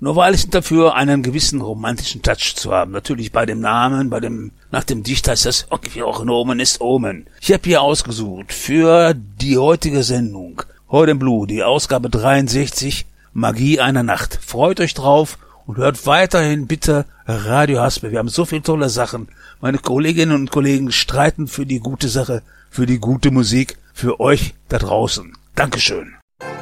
Nur weil es dafür einen gewissen romantischen Touch zu haben. Natürlich bei dem Namen, nach dem Dichter ist das irgendwie auch ein Omen ist Omen. Ich habe hier ausgesucht für die heutige Sendung, heute im Blue, die Ausgabe 63, Magie einer Nacht. Freut euch drauf und hört weiterhin bitte Radio Haspe. Wir haben so viele tolle Sachen. Meine Kolleginnen und Kollegen streiten für die gute Sache, für die gute Musik, für euch da draußen. Dankeschön.